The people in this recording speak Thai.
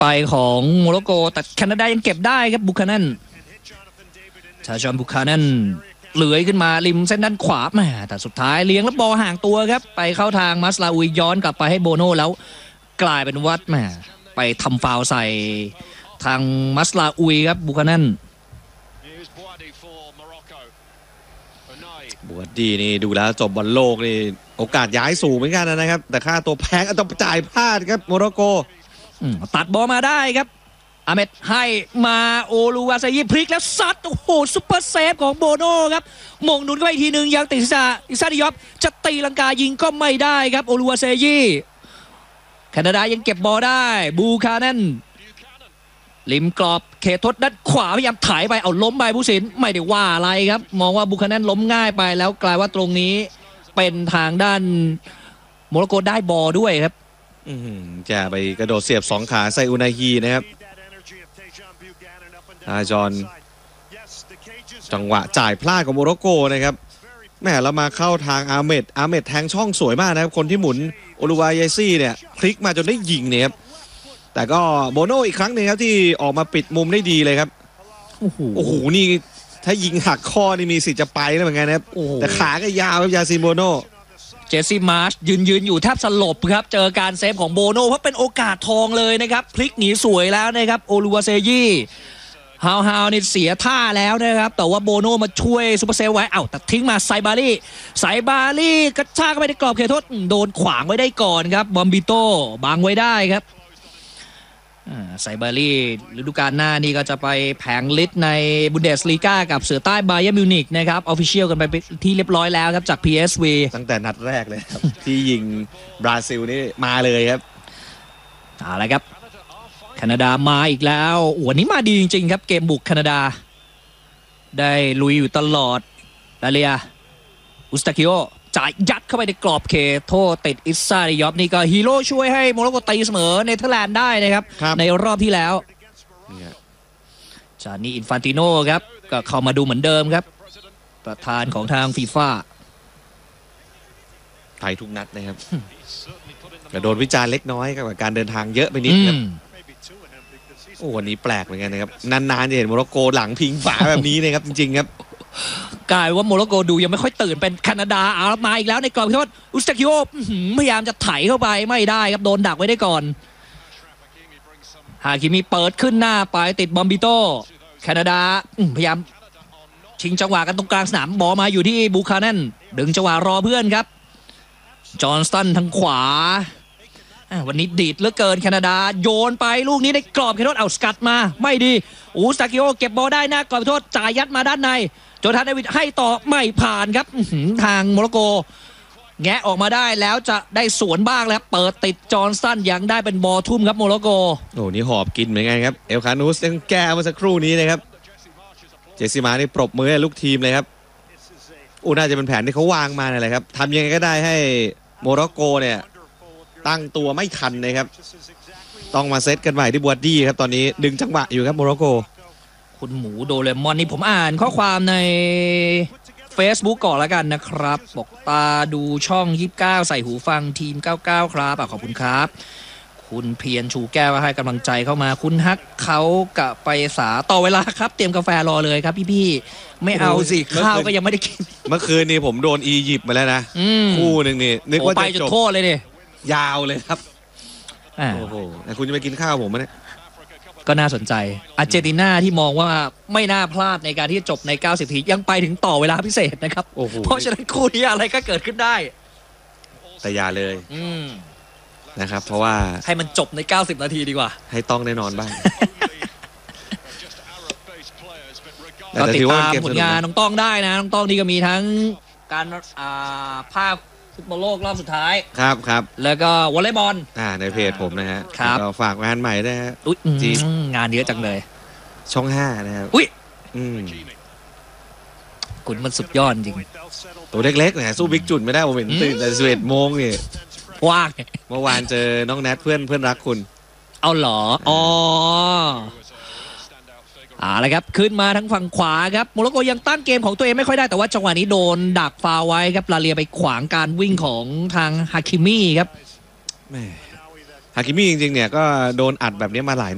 ไปของโมร็อกโกแต่แคนาดายังเก็บได้ครับบุคานันชาจอนบุคานันเลื้อยขึ้นมาริมเส้นด้านขวาแหมแต่สุดท้ายเลี้ยงแล้วบอลห่างตัวครับไปเข้าทางมัสลาอุยย้อนกลับไปให้โบโน่แล้วกลายเป็นวัดแหมไปทำฟาวล์ใส่ทางมัสลาอุยครับบุคานันบวดดีนี่ดูแล้วจบบอลโลกนี่โอกาสย้ายสูงเหมือนกันนะครับแต่ค่าตัวแพงต้องจ่ายพลาดครับโมร็อกโกตัดบอลมาได้ครับอาเมดให้มาโอลูวาซายิพลิกแล้วซัดโอ้โหซุปเปอร์เซฟของโบโน่ครับมงหนุนเข้าไปอีกทีหนึ่งยังติดอิซาดิยอฟจะตีลังกายิงก็ไม่ได้ครับโอลูวาซายิแคนาดายังเก็บบอลได้บูคานันริมกรอบเขตโทษด้านขวาพยายามถ่ายไปเอาล้มไปผู้สินไม่ได้ว่าอะไรครับมองว่าบูคานันล้มง่ายไปแล้วกลายว่าตรงนี้เป็นทางด้านโมร็อกโกได้บอลด้วยครับจะไปกระโดดเสียบสองขาใส่อุนาฮีนะครับอาจอนจังหวะจ่ายพลาดของโมร็อกโกนะครับแม่เรามาเข้าทางอาเมดแทงช่องสวยมากนะครับคนที่หมุนโอลูวาเยซี่เนี่ยพลิกมาจนได้ยิงเนี่ยครับแต่ก็โบโน่อีกครั้งหนึ่งครับที่ออกมาปิดมุมได้ดีเลยครับโอ้โหนี่ถ้ายิงหักข้อนี่มีสิทธิ์จะไปแล้วเหมือนกันนะครับแต่ขาก็ยาวครับยาซินโบโน่เจสซี่มาร์ชยืนอยู่แทบสลบครับเจอการเซฟของโบโน่เพราะเป็นโอกาสทองเลยนะครับพลิกหนีสวยแล้วนะครับโอลูวาเซยี่ฮาวนี่เสียท่าแล้วนะครับแต่ว่าโบโน่มาช่วยซุปเปอร์เซฟไว้แต่ทิ้งมาไซบารี่กระชากไปในกรอบเขตโทษโดนขวางไว้ได้ก่อนครับบอมบิโต้บังไว้ได้ครับไซบารี่ฤดูกาลหน้านี่ก็จะไปแผงฤทธิ์ในบุนเดสลีกากับเสือใต้บาเยิร์นมิวนิกนะครับออฟฟิเชียลกันไปที่เรียบร้อยแล้วครับจาก PSV ตั้งแต่นัดแรกเลยครับ ที่ยิงบราซิลนี่มาเลยครับอะไรครับแคนาดามาอีกแล้ววันนี้มาดีจริงๆครับเกมบุกแคนาดาได้ลุยอยู่ตลอดลาเลียอุสตาคิโอจ่ายยัดเข้าไปในกรอบเขตโทษติดอิซาดิยอฟนี่ก็ฮีโร่ช่วยให้โมร็อกโกตีเสมอเนเธอร์แลนด์ได้นะครับในรอบที่แล้วจานี่อินฟานติโน่ครับก็เข้ามาดูเหมือนเดิมครับประธานของทางฟีฟ่าไทยทุกนัดนะครับแต่โดนวิจารณ์เล็กน้อยกับการเดินทางเยอะไปนิดครับโอ้วันนี้แปลกเหมือนกันนะครับนานๆจะเห็นโมร็อกโกหลังพิงฝาแบบนี้นะครับจริงๆครับกลายว่าโมร็อกโกดูยังไม่ค่อยตื่นเป็นแคนาดาเอามาอีกแล้วในกรอบโทษอุสตาคิโอพยายามจะไถเข้าไปไม่ได้ครับโดนดักไว้ได้ก่อนฮาคิมิเปิดขึ้นหน้าไปติดบอมบิโต้แคนาดาพยายามชิงจังหวะกันตรงกลางสนามบอลมาอยู่ที่บูคานันดึงจังหวะรอเพื่อนครับจอห์นสตันทางขวาวันนี้ดีดเหลือเกินแคนาดาโยนไปลูกนี้ในกรอบเขตโทษสกัดมาไม่ดีอุสตาคิโอเก็บบอลได้หน้ากรอบโทษจ่ายยัดมาด้านในโจนาธานเดวิดให้ต่อไม่ผ่านครับทางโมร็อกโกแงะออกมาได้แล้วจะได้สวนบ้างแล้วเปิดติดจอห์นสันยังได้เป็นบอลทุ่มครับโมร็อกโกโอ้นี่หอบกินเหมือนกันครับเอลคานูสยังแก้เมื่อสักครู่นี้นะครับเจสซี่มานี่ปรบมือให้ลูกทีมเลยครับน่าจะเป็นแผนที่เขาวางมาอะไรครับทำยังไงก็ได้ให้โมร็อกโกเนี่ยตั้งตัวไม่ทันนะครับต้องมาเซตกันใหม่ที่บวดดี้ครับตอนนี้ดึงจังหวะอยู่ครับโมร็อกโกคุณหมูโดเรมอนนี่ผมอ่านข้อความใน Facebook ก่อนแล้วกันนะครับบอกตาดูช่อง29ใส่หูฟังทีม99ครับขอบคุณครับคุณเพียรชูแก้วให้กำลังใจเข้ามาคุณฮักเขากะไปสาต่อเวลาครับเตรียมกาแฟรอเลยครับพี่ๆไม่เอาสิข้าวก็ยังไม่ได้กินเมื่อคืนนี้ผมโดนอียิปต์มาแล้วนะคู่หนึ่งนี่นึกว่าจะจบโทษเลยดิยาวเลยครับโอ้โหแต่คุณจะไปกินข้าวผมไหมเนี่ยก็น่าสนใจอาร์เจนตินาที่มองว่าไม่น่าพลาดในการที่จะจบใน90นาทียังไปถึงต่อเวลาพิเศษนะครับเพราะฉะนั้นคู่นี้อะไรก็เกิดขึ้นได้แต่อย่าเลยนะครับเพราะว่าให้มันจบใน90นาทีดีกว่าให้ต้องแน่นอนบ้างก็ติดตามผลงานน้องต้องได้นะน้องต้องนี่ก็มีทั้งการภาคฟุตบอลโลกรอบสุดท้ายครับแล้วก็วอลเลย์บอลในเพจผมนะฮะก็ฝากงานใหม่ได้ฮะงานเยอะจังเลยช่อง5นะครับคุณมันสุดยอดจริงตัวเล็กๆนะสู้บิ๊กจุดไม่ได้ผมเห็นตื่นแต่11 โมงนี่ว่างเมื่อวานเจอน้องแนทเพื่อนรักคุณเอาเหรออะไรครับขึ้นมาทั้งฝั่งขวาครับโมร็อกโกยังตั้งเกมของตัวเองไม่ค่อยได้แต่ว่าจังหวะนี้โดนดักฟาวไว้ครับลาเลียไปขวางการวิ่งของทางฮาคิมิครับฮาคิมิจริงๆเนี่ยก็โดนอัดแบบนี้มาหลาย